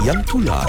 yang tular?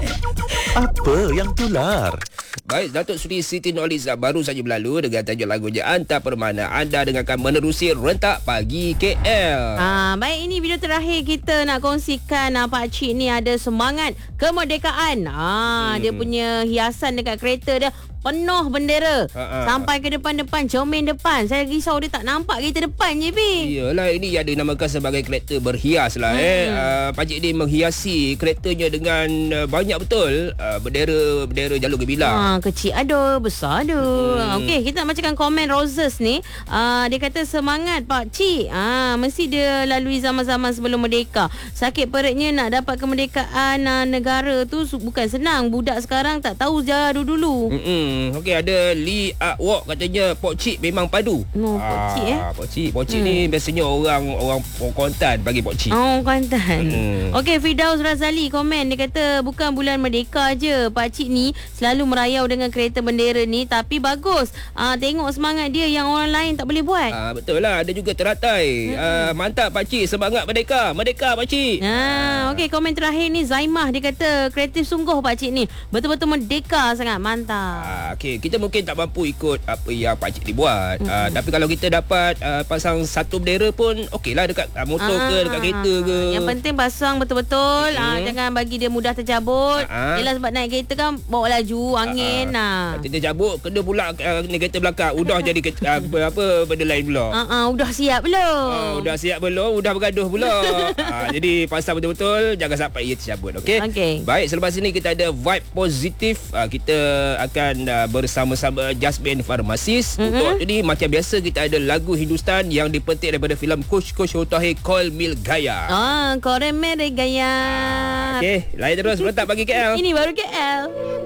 Apa yang tular? Baik, Datuk Seri Siti Nurhaliza baru saja berlalu dengan tajuk lagunya Anta Permana. Anda dengarkan menerusi Rentak Pagi KL. Baik, ini video terakhir kita nak kongsikan Pak Cik ni ada semangat kemerdekaan. Dia punya hiasan dekat kereta dia penuh bendera. Sampai ke depan-depan, cermin depan. Saya risau dia tak nampak kereta depan je, Pi. Iyalah, ini yang dinamakan sebagai kereta berhias lah. Pakcik ni menghiasi keretanya dengan banyak betul bendera jalur Gembilang. Kecil ada, besar ada. Okey, kita nak bacakan komen Roses ni. Dia kata semangat Pak Cik. Mesti dia lalui zaman-zaman sebelum merdeka. Sakit perutnya nak dapat kemerdekaan negara tu bukan senang. Budak sekarang tak tahu sejarah dulu. Okey, ada Lee Wok katanya Pok Cik memang padu. Pok Cik Pok Cik ni biasanya orang Kuantan bagi Pok Cik. Kuantan. Okey, Firdaus Razali komen, dia kata bukan bulan merdeka je Pak Cik ni selalu merayau dengan kereta bendera ni, tapi bagus. Tengok semangat dia yang orang lain tak boleh buat. Betul lah, ada juga teratai. Mantap Pak Cik, semangat merdeka. Merdeka Pak Cik. Okey, komen terakhir ni Zaimah, dia kata kreatif sungguh Pak Cik ni. Betul-betul merdeka sangat, mantap. Okey, kita mungkin tak mampu ikut apa yang Pak Cik dibuat. Tapi kalau kita dapat pasang satu bendera pun okeylah, dekat motor ke dekat kereta ke. Yang penting pasang betul-betul. Jangan bagi dia mudah tercabut. Yelah, sebab naik kereta kan bawa laju angin. Kita cabut kena pula ni kereta belakang. Udah jadi apa benda lain pula. Udah siap belum? Udah siap belum? Udah bergaduh pula. Jadi pasang betul-betul, jangan sampai ia tercabut. Okey. Baik, selepas ini kita ada vibe positif. Kita akan bersama-sama Jasmine Pharmacist. Untuk ini macam biasa kita ada lagu Hindustan yang dipetik daripada filem Kush Hotahir Kol Mil Gaya. Kol Mil Gaya. Okey, lain terus Rentak Pagi KL. Ini baru KL.